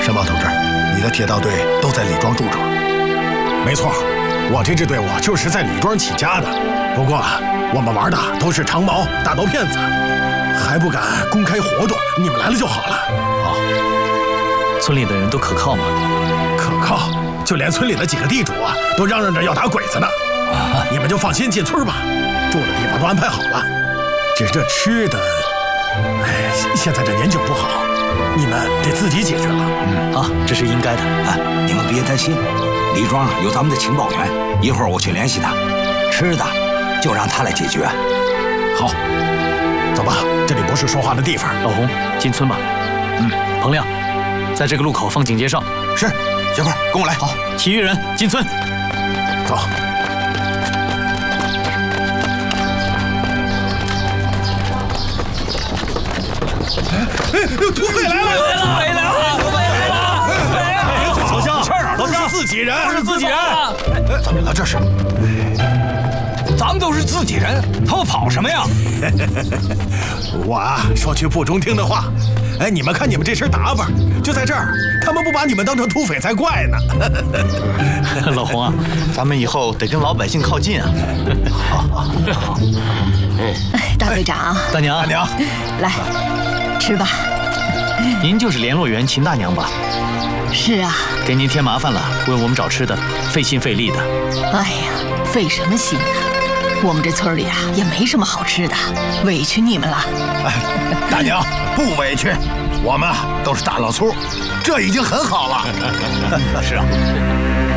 申报同志，你的铁道队都在李庄驻着。 没错，我这支队伍就是在李庄起家的。不过我们玩的都是长矛、大刀片子，还不敢公开活动。你们来了就好了。 好。村里的人都可靠吗？ 可靠，就连村里的几个地主啊，都嚷嚷着要打鬼子呢。你们就放心进村吧，住的地方都安排好了。只是这吃的，哎，现在这年景不好，你们得自己解决了。 啊，这是应该的。 你们别担心，李庄有咱们的情报员，一会儿我去联系他。吃的就让他来解决。 好，走吧，这里不是说话的地方。 老洪，进村吧。彭亮，在这个路口放警戒哨。 是，小块，跟我来。 好，其余人进村。 走。土匪来了！ 土匪来了！ 老乡，都是自己人， 都是自己人。 怎么了这是？ 咱们都是自己人，他们跑什么呀？ 我啊，说句不中听的话，哎，你们看你们这身打扮，就在这儿，他们不把你们当成土匪才怪呢。 老洪啊，咱们以后得跟老百姓靠近啊。 好。 大队长， 大娘， 来吃吧。 您就是联络员秦大娘吧？ 是啊。 给您添麻烦了，为我们找吃的，费心费力的。 哎呀，费什么心啊？我们这村里啊也没什么好吃的，委屈你们了。 大娘不委屈，我们都是大老粗，这已经很好了。 是啊。